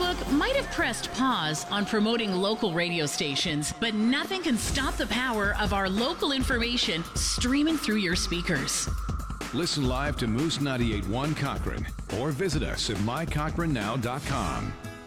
Facebook might have pressed pause on promoting local radio stations, but nothing can stop the power of our local information streaming through your speakers. Listen live to Moose 98.1 Cochrane or visit us at mycochranenow.com.